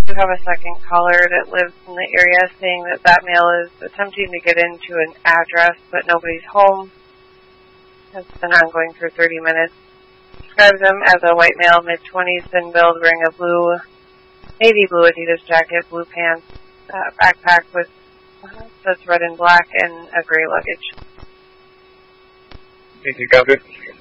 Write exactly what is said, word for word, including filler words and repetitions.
do have a second caller that lives in the area saying that that male is attempting to get into an address, but nobody's home. It's been ongoing for thirty minutes. Describes him as a white male, mid-twenties, thin build, wearing a blue, navy blue Adidas jacket, blue pants, uh, backpack with uh, that's red and black, and a gray luggage. Thank you, Copy.